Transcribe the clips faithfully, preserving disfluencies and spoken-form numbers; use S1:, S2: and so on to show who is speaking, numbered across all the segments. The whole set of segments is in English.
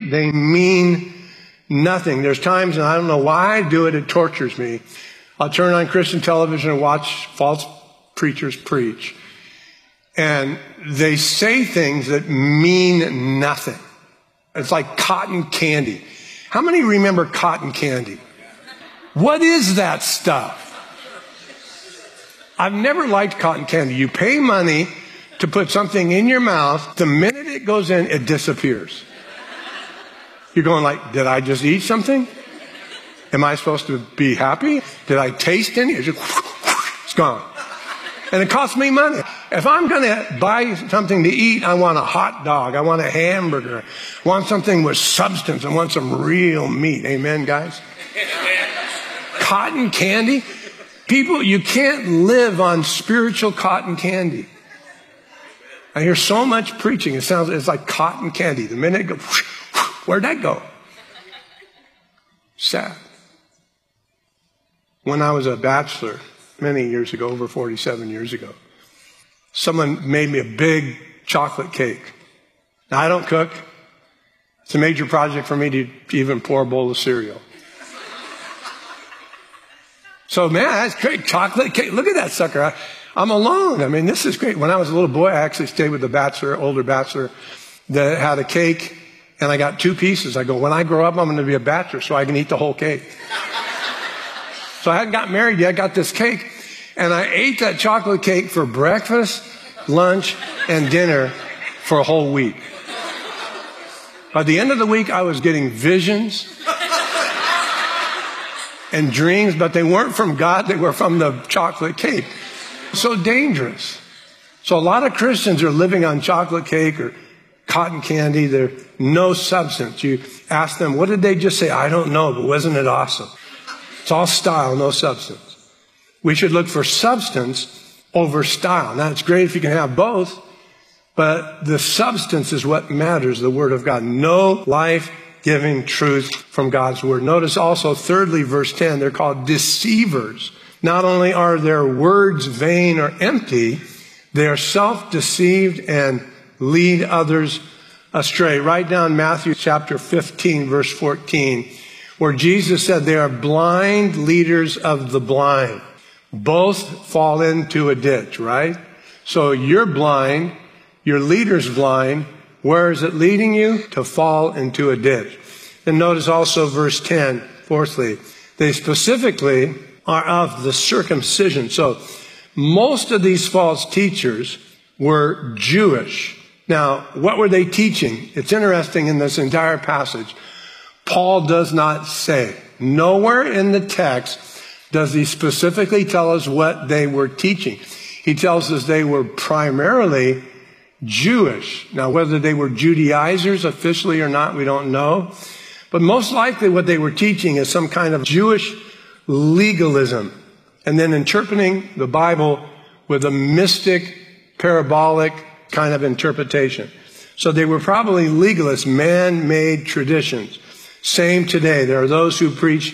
S1: They mean nothing. There's times, and I don't know why I do it, it tortures me. I'll turn on Christian television and watch false preachers preach. And they say things that mean nothing. It's like cotton candy. How many remember cotton candy? What is that stuff? I've never liked cotton candy. You pay money to put something in your mouth. The minute it goes in, it disappears. You're going like, did I just eat something? Am I supposed to be happy? Did I taste any? It's just, it's gone. And it costs me money. If I'm going to buy something to eat, I want a hot dog. I want a hamburger. I want something with substance. I want some real meat. Amen, guys? Cotton candy? People, you can't live on spiritual cotton candy. I hear so much preaching. It sounds, it's like cotton candy. The minute it goes, where'd that go? Sad. When I was a bachelor, many years ago, over forty-seven years ago, someone made me a big chocolate cake. Now, I don't cook. It's a major project for me to even pour a bowl of cereal. So, man, that's great. Chocolate cake. Look at that sucker. I, I'm alone. I mean, this is great. When I was a little boy, I actually stayed with a bachelor, older bachelor, that had a cake, and I got two pieces. I go, when I grow up, I'm going to be a bachelor so I can eat the whole cake. So I hadn't got married yet. I got this cake, and I ate that chocolate cake for breakfast, lunch, and dinner for a whole week. By the end of the week, I was getting visions and dreams, but they weren't from God. They were from the chocolate cake. So dangerous. So a lot of Christians are living on chocolate cake or cotton candy. There's no substance. You ask them, what did they just say? I don't know, but wasn't it awesome? It's all style, no substance. We should look for substance over style. Now, it's great if you can have both, but the substance is what matters, the Word of God. No life-giving truth from God's Word. Notice also, thirdly, verse ten, they're called deceivers. Not only are their words vain or empty, they are self-deceived and lead others astray. Write down Matthew chapter fifteen, verse fourteen, where Jesus said they are blind leaders of the blind. Both fall into a ditch, right? So you're blind, your leader's blind. Where is it leading you? To fall into a ditch. And notice also verse ten, fourthly, they specifically are of the circumcision. So most of these false teachers were Jewish. Now, what were they teaching? It's interesting in this entire passage. Paul does not say. Nowhere in the text does he specifically tell us what they were teaching. He tells us they were primarily Jewish. Now, whether they were Judaizers officially or not, we don't know. But most likely what they were teaching is some kind of Jewish legalism, and then interpreting the Bible with a mystic, parabolic kind of interpretation. So they were probably legalists, man-made traditions. Same today. There are those who preach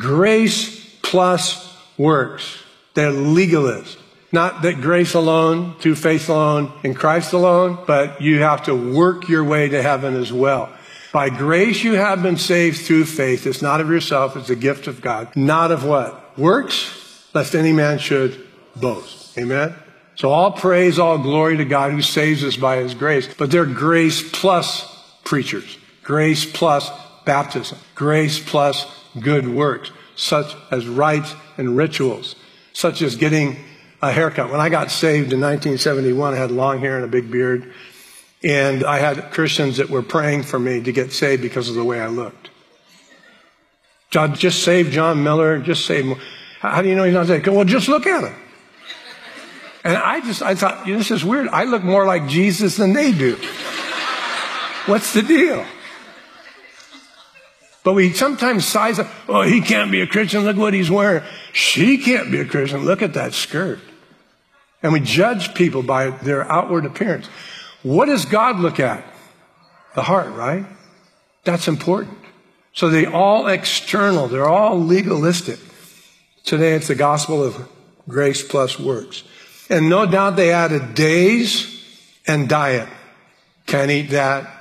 S1: grace plus works. They're legalists. Not that grace alone, through faith alone, in Christ alone, but you have to work your way to heaven as well. By grace you have been saved through faith. It's not of yourself, it's a gift of God. Not of what? Works, lest any man should boast. Amen? So all praise, all glory to God who saves us by his grace. But they're grace plus preachers. Grace plus baptism. Grace plus good works, such as rites and rituals, such as getting a haircut. When I got saved in nineteen seventy-one, I had long hair and a big beard. And I had Christians that were praying for me to get saved because of the way I looked. God, just save John Miller. Just save him. How do you know he's not saved? Well, just look at him. And I just, I thought, you know, this is weird. I look more like Jesus than they do. What's the deal? But we sometimes size up, oh, he can't be a Christian. Look what he's wearing. She can't be a Christian. Look at that skirt. And we judge people by their outward appearance. What does God look at? The heart, right? That's important. So they're all external. They're all legalistic. Today it's the gospel of grace plus works. And no doubt they added days and diet. Can't eat that.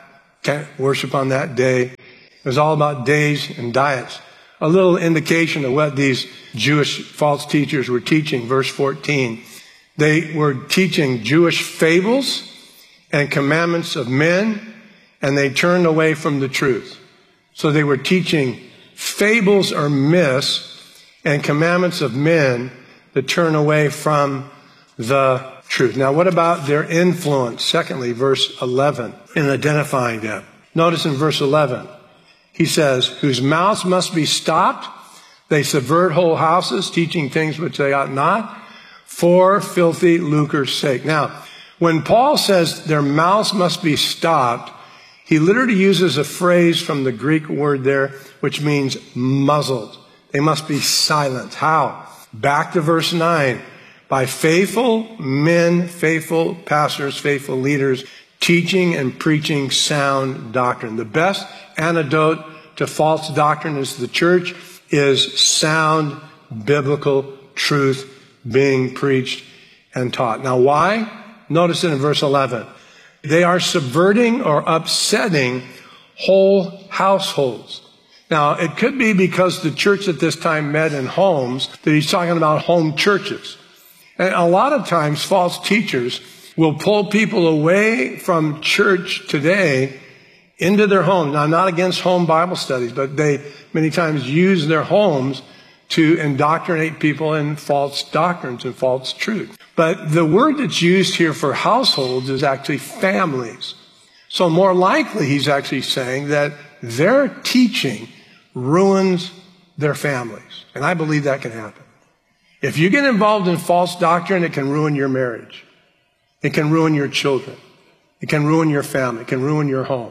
S1: can't worship on that day. It was all about days and diets. A little indication of what these Jewish false teachers were teaching, verse fourteen. They were teaching Jewish fables and commandments of men, and they turned away from the truth. So they were teaching fables or myths and commandments of men that turn away from the truth. Now, what about their influence? Secondly, verse eleven, in identifying them. Notice in verse eleven, he says, whose mouths must be stopped. They subvert whole houses, teaching things which they ought not, for filthy lucre's sake. Now, when Paul says their mouths must be stopped, he literally uses a phrase from the Greek word there, which means muzzled. They must be silent. How? Back to verse nine. By faithful men, faithful pastors, faithful leaders, teaching and preaching sound doctrine. The best antidote to false doctrine is the church is sound biblical truth being preached and taught. Now, why? Notice it in verse eleven. They are subverting or upsetting whole households. Now, it could be because the church at this time met in homes that he's talking about home churches. And a lot of times, false teachers will pull people away from church today into their home. Now, I'm not against home Bible studies, but they many times use their homes to indoctrinate people in false doctrines and false truth. But the word that's used here for households is actually families. So more likely, he's actually saying that their teaching ruins their families. And I believe that can happen. If you get involved in false doctrine, it can ruin your marriage. It can ruin your children. It can ruin your family. It can ruin your home.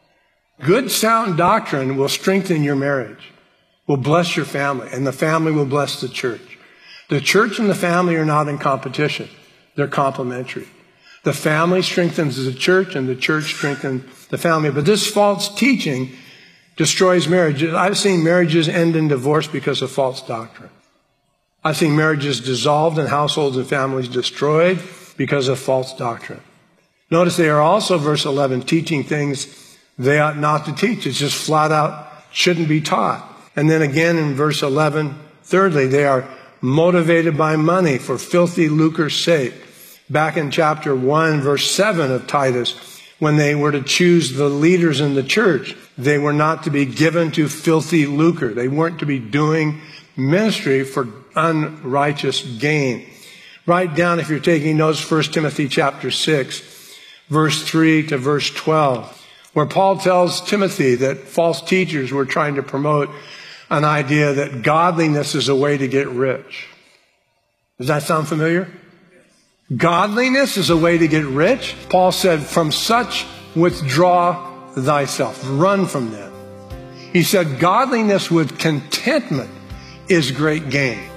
S1: Good, sound doctrine will strengthen your marriage, will bless your family, and the family will bless the church. The church and the family are not in competition. They're complementary. The family strengthens the church, and the church strengthens the family. But this false teaching destroys marriages. I've seen marriages end in divorce because of false doctrine. I've seen marriages dissolved and households and families destroyed because of false doctrine. Notice they are also, verse eleven, teaching things they ought not to teach. It's just flat out shouldn't be taught. And then again in verse eleven, thirdly, they are motivated by money for filthy lucre's sake. Back in chapter one, verse seven of Titus, when they were to choose the leaders in the church, they were not to be given to filthy lucre. They weren't to be doing ministry for unrighteous gain. Write down, if you're taking notes, First Timothy chapter six, verse three to verse twelve, where Paul tells Timothy that false teachers were trying to promote an idea that godliness is a way to get rich. Does that sound familiar? Godliness is a way to get rich. Paul said, from such withdraw thyself. Run from them. He said, godliness with contentment is great gain.